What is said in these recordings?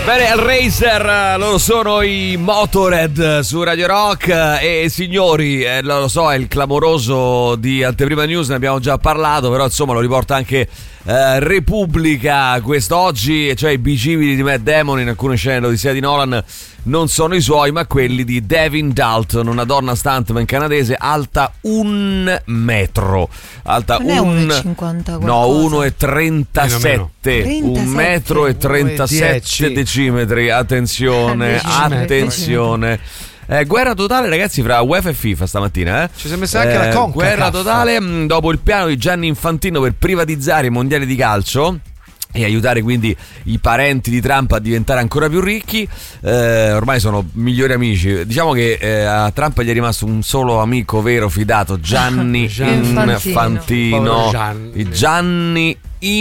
Bene, Hellraiser, loro sono i Motorhead su Radio Rock e signori, lo so, è il clamoroso di Anteprima News, ne abbiamo già parlato, però insomma lo riporta anche Repubblica quest'oggi, cioè i bicipiti di Matt Damon in alcune scene dell'Odissea di Nolan non sono i suoi ma quelli di Devin Dalton, una donna stuntman canadese alta 1 metro, alta non è 1,50 no 1,37, 1 metro e 37 decimetri, attenzione, attenzione. Guerra totale ragazzi fra UEFA e FIFA stamattina ci si è messa anche la CONCACAF. Guerra totale dopo il piano di Gianni Infantino per privatizzare i mondiali di calcio e aiutare quindi i parenti di Trump a diventare ancora più ricchi. Ormai sono migliori amici. Diciamo che a Trump gli è rimasto un solo amico vero fidato, Gianni Infantino. Gianni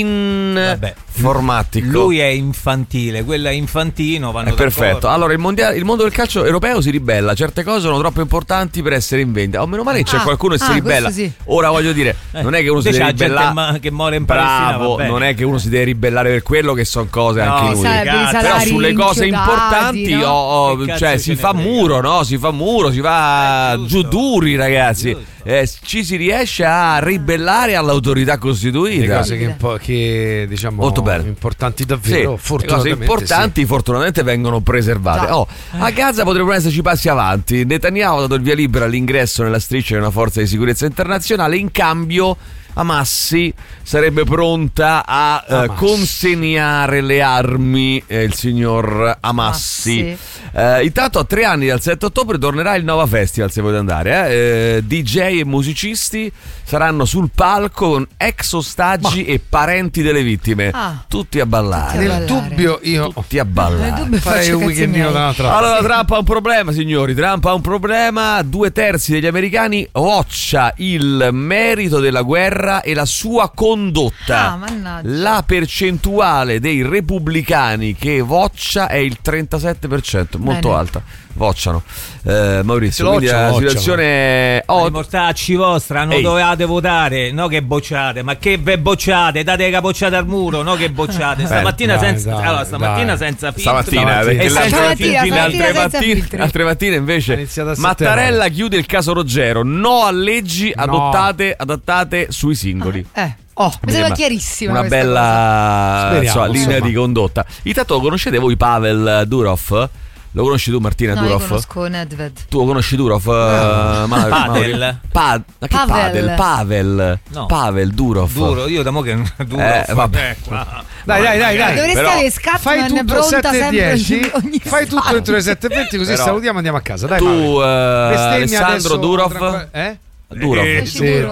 informatico. Lui è infantile, quello è Infantino, vanno è perfetto. Allora il mondo del calcio europeo si ribella, certe cose sono troppo importanti per essere in vendita. O meno male che c'è qualcuno che si ribella. Sì. Ora voglio dire, non è che uno si deve ribellare che muore in Palestina. Bravo, non è che uno si deve ribellare per quello, che sono cose anche inutili. Però sulle cose importanti cioè si fa muro, no? Si fa muro, si va giù duri, ragazzi. Ci si riesce a ribellare all'autorità costituita. Le cose che diciamo molto bene, importanti davvero, sì, le cose importanti fortunatamente vengono preservate. A Gaza potrebbero esserci passi avanti. Netanyahu ha dato il via libera all'ingresso nella striscia di una forza di sicurezza internazionale. In cambio Hamassi sarebbe pronta a consegnare le armi, il signor Hamassi. Intanto a 3 anni dal 7 ottobre tornerà il Nova Festival, se volete andare. DJ e musicisti saranno sul palco con ex ostaggi e parenti delle vittime, tutti a ballare. Nel dubbio io tutti a ballare. Farei un weekendino da una trappola. Allora Trump ha un problema, signori. Trump ha un problema. 2/3 degli americani boccia il merito della guerra e la sua condotta. La percentuale dei repubblicani che boccia è il 37%, molto alta. Bocciano. Maurizio, quindi la situazione i mortacci vostra, non dovevate votare, no che bocciate, ma che ve bocciate, date la bocciata al muro, no che bocciate. Stamattina senza filtro. Stamattina, perché altre mattine invece Mattarella chiude il caso Ruggero, no a leggi adattate sui singoli. Mi sembra chiarissima una bella linea di condotta. Intanto conoscete voi Pavel Durov? Lo conosci tu Martina Durov? Io conosco Nedved. Tu lo conosci Durov? Pavel. Pavel. No. Pavel Durov. Io da mo che vabbè. Dai. Dovresti avere fai tutto 7:10. Fai tutto entro le 7:20 così salutiamo e andiamo a casa. Dai, tu Alessandro Durov? Durov. Sì,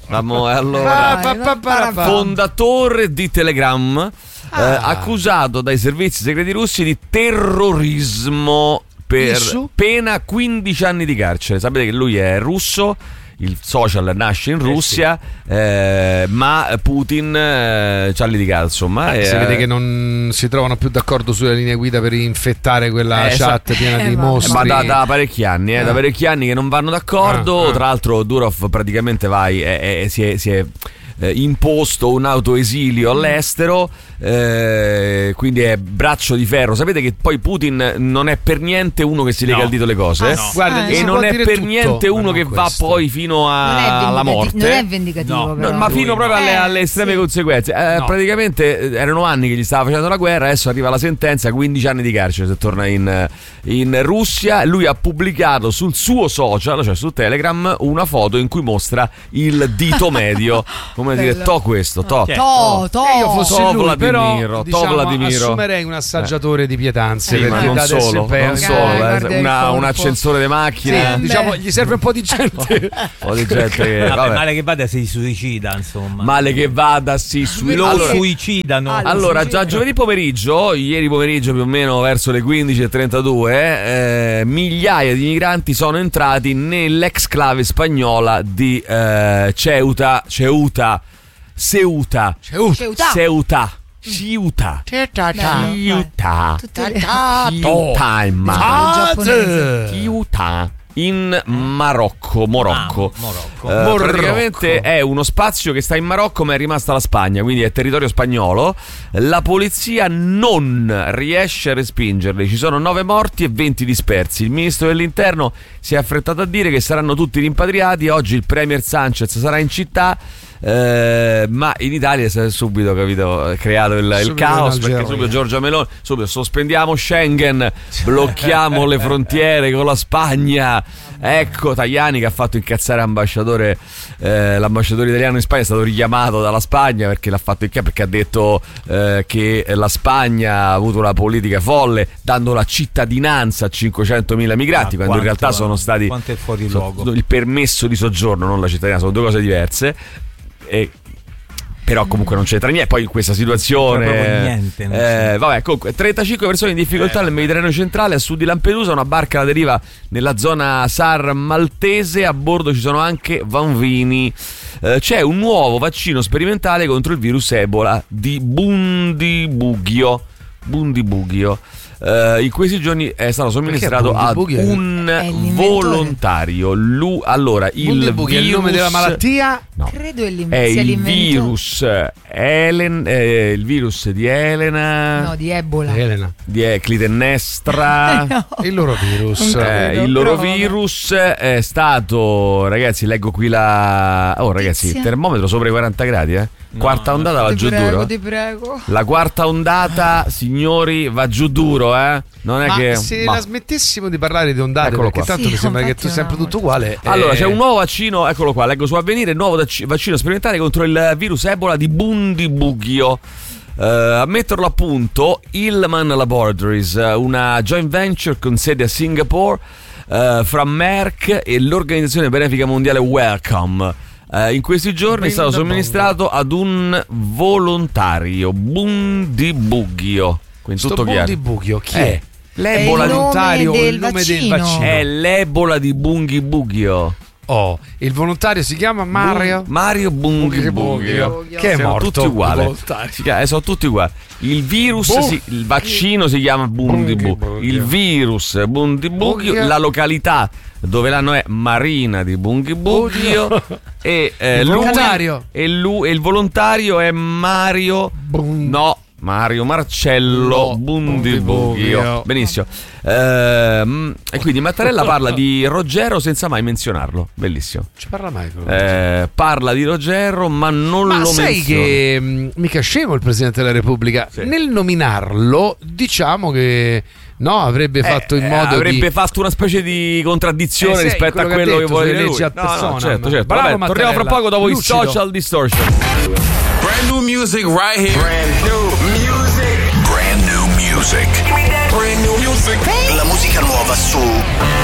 allora fondatore di Telegram, accusato dai servizi segreti russi di terrorismo per pena 15 anni di carcere. Sapete che lui è russo, il social nasce in Russia, ma Putin ci ha litigato, insomma. Si vede che non si trovano più d'accordo sulle linee guida per infettare quella chat piena di mostri. Ma da parecchi anni, da parecchi anni che non vanno d'accordo. Tra l'altro Durov praticamente si è imposto un autoesilio all'estero, quindi è braccio di ferro. Sapete che poi Putin non è per niente uno che si lega al dito le cose, Guarda, e non è per niente uno che va poi fino alla morte. Non è vendicativo, ma fino proprio alle estreme conseguenze. Praticamente erano anni che gli stava facendo la guerra, adesso arriva la sentenza, 15 anni di carcere se torna in Russia. Lui ha pubblicato sul suo social, cioè su Telegram, una foto in cui mostra il dito medio. Come dire, questo, io fossi lui, Vladimiro, però Vladimiro. Assumerei un assaggiature di pietanze, ma non solo, un ascensore di macchina. Sì, diciamo, gli serve un po' di gente. Male che vada si suicida, insomma. Male che vada si suicidano. Allora, già giovedì pomeriggio, ieri pomeriggio più o meno verso le 15:32, migliaia di migranti sono entrati nell'exclave spagnola di Ceuta. in Morocco. Praticamente è uno spazio che sta in Marocco ma è rimasta la Spagna, quindi è territorio spagnolo. La polizia non riesce a respingerli, ci sono 9 morti e 20 dispersi. Il ministro dell'interno si è affrettato a dire che saranno tutti rimpatriati. Oggi il premier Sanchez sarà in città, ma in Italia si è subito, capito, creato il caos, perché subito Giorgia Meloni, subito sospendiamo Schengen, blocchiamo le frontiere con la Spagna. Ecco Tajani che ha fatto incazzare l'ambasciatore italiano in Spagna, è stato richiamato dalla Spagna perché l'ha fatto incazzare, perché ha detto che la Spagna ha avuto una politica folle dando la cittadinanza a 500.000 migranti, quando in realtà sono stati il permesso di soggiorno, non la cittadinanza, sono due cose diverse. Però comunque non c'entra niente. Poi in questa situazione vabbè, comunque 35 persone in difficoltà nel Mediterraneo centrale, a sud di Lampedusa, una barca alla deriva nella zona SAR maltese, a bordo ci sono anche bambini. C'è un nuovo vaccino sperimentale contro il virus Ebola di Bundibugyo. In questi giorni è stato somministrato ad un volontario. Allora, il virus è il nome della malattia? No. Credo è il virus il virus di Elena. No, di Ebola. Di Clitennestra. No. Il loro virus. Il loro virus è stato, ragazzi, leggo qui ragazzi, termometro sopra i 40 gradi, quarta ondata va giù duro. Ti prego. La quarta ondata, signori, va giù duro, Non è che se la smettessimo di parlare di ondate, eccolo perché qua. tanto mi sembra che è sempre tutto uguale. Allora, c'è un nuovo vaccino, eccolo qua, leggo su Avvenire, il nuovo vaccino sperimentale contro il virus Ebola di Bundibugyo. A metterlo a punto Hillman Laboratories, una joint venture con sede a Singapore, fra Merck e l'organizzazione benefica mondiale Wellcome. In questi giorni è stato somministrato ad un volontario. Bundibugyo. Quindi tutto chiaro. Bundibugyo chi è? L'Ebola il volontario, il nome del vaccino. È l'Ebola di Bundibugyo. Il volontario si chiama Mario Bundibugyo, che è morto. Tutti uguali. Sono tutti uguali. Il virus, il vaccino si chiama Bundibugyo. Il virus Bundibugyo, la località dove l'hanno è Marina di Bundibugyo e il volontario è Mario Marcello Bundibugyo. Benissimo. E quindi Mattarella parla di Roggero senza mai menzionarlo. Bellissimo. Ci parla mai parla di Roggero ma non lo menziona. Sai che mica scemo il Presidente della Repubblica. Nel nominarlo, diciamo che avrebbe fatto in modo avrebbe fatto una specie di contraddizione rispetto a quello che vuole dire lui. Certo. Vabbè, torniamo fra poco dopo i Social Distortion. Brand new music right here. Brand new music. Brand new music. La musica nuova su